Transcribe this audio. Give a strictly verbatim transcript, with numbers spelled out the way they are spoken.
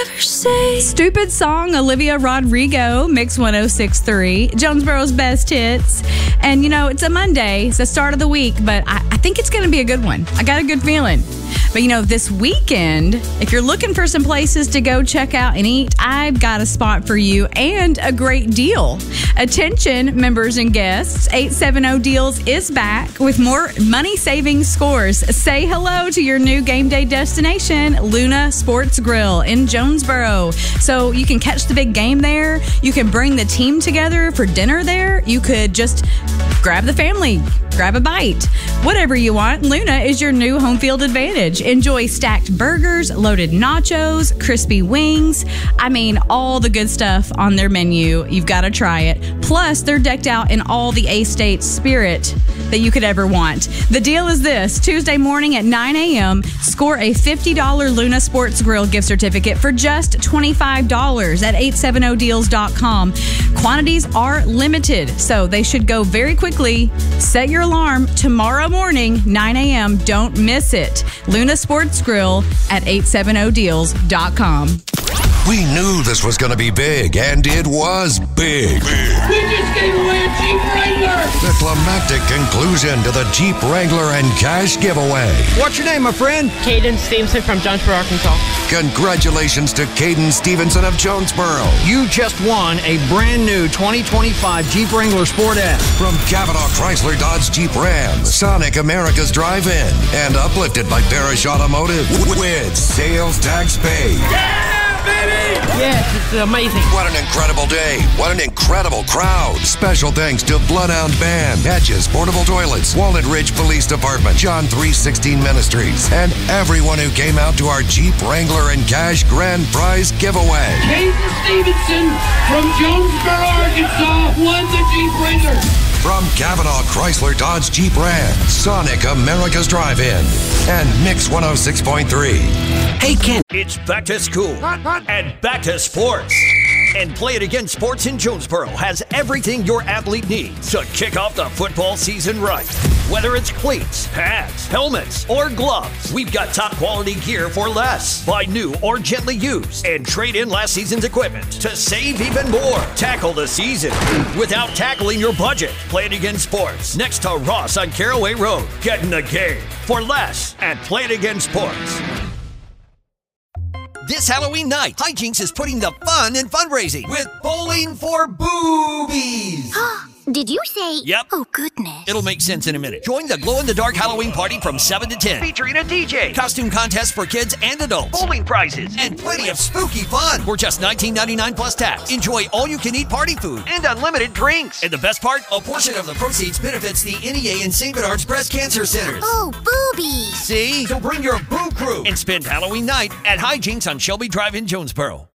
ever say? Stupid Song, Olivia Rodrigo, Mix one oh six point three, Jonesboro's best hits. And, you know, it's a Monday. It's the start of the week, but I, I think it's going to be a good one. I got a good feeling. But, you know, this weekend, if you're looking for some places to go check out and eat, I've got a spot for you and a great deal. Attention, members and guests. eight seventy Deals is back with more money-saving scores. Say hello to your new game day destination, Luna Sports Grill in Jonesboro. So you can catch the big game there. You can bring the team together for dinner there. You could just grab the family, grab a bite. Whatever you want, Luna is your new home field advantage. Enjoy stacked burgers, loaded nachos, crispy wings. I mean, all the good stuff on their menu. You've got to try it. Plus, they're decked out in all the A-State spirit that you could ever want. The deal is this. Tuesday morning at nine a.m., score a fifty dollars Luna Sports Grill gift certificate for just twenty-five dollars at eight seventy deals dot com. Quantities are limited, so they should go very quickly. Set your alarm tomorrow morning, nine a.m. Don't miss it. Luna Sports Grill at eight seventy deals dot com. We knew this was going to be big, and it was big. big. We just gave away a Jeep Wrangler! The climactic conclusion to the Jeep Wrangler and cash giveaway. What's your name, my friend? Caden Stevenson from Jonesboro, Arkansas. Congratulations to Caden Stevenson of Jonesboro. You just won a brand new twenty twenty-five Jeep Wrangler Sport S. From Cavanaugh Chrysler Dodge Jeep Ram, Sonic America's Drive-In, and uplifted by Parrish Automotive with sales tax paid. Yeah, baby! Yes, it's amazing. What an incredible day. What an incredible crowd. Special thanks to Bloodhound Band, Hedges, Portable Toilets, Walnut Ridge Police Department, John three sixteen Ministries, and everyone who came out to our Jeep Wrangler and Cash Grand Prize giveaway. Caden Stevenson from Jonesboro, Arkansas won the Jeep Wrangler. From Cavanaugh Chrysler Dodge Jeep Ram, Sonic America's Drive-In, and Mix one oh six point three. Hey, Ken. It's back to school and back to sports. And Play It Again Sports in Jonesboro has everything your athlete needs to kick off the football season right. Whether it's cleats, pads, helmets, or gloves, we've got top quality gear for less. Buy new or gently used and trade in last season's equipment to save even more. Tackle the season without tackling your budget. Play It Again Sports next to Ross on Caraway Road. Get in the game for less at Play It Again Sports. This Halloween night, Hijinks is putting the fun in fundraising with Bowling for Boobies. Did you say? Yep. Oh, goodness. It'll make sense in a minute. Join the glow-in-the-dark Halloween party from seven to ten. Featuring a D J, costume contest for kids and adults, bowling prizes, and plenty of spooky fun for just nineteen ninety-nine plus tax. Enjoy all-you-can-eat party food and unlimited drinks. And the best part, a portion of the proceeds benefits the N E A and Saint Bernard's Breast Cancer Centers. Oh, boobies. See? So bring your boo crew and spend Halloween night at Hijinks on Shelby Drive in Jonesboro.